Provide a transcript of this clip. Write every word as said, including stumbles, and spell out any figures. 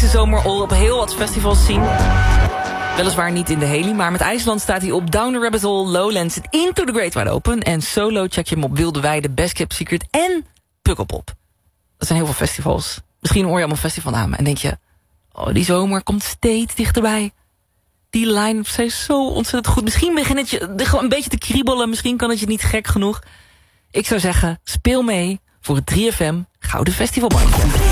deze zomer al op heel wat festivals zien. Weliswaar niet in de heli, maar met IJsland staat hij op Down the Rabbit Hole, Lowlands, Into the Great Wide Open. En solo check je hem op Wilde Weide, Best Kept Secret en Pukkelpop. Dat zijn heel veel festivals. Misschien hoor je allemaal festivalnamen en denk je, oh, die zomer komt steeds dichterbij. Die line-up is zo ontzettend goed. Misschien begint het je gewoon een beetje te kriebelen. Misschien kan het je niet gek genoeg. Ik zou zeggen, speel mee voor het drie F M Gouden Festivalbandje.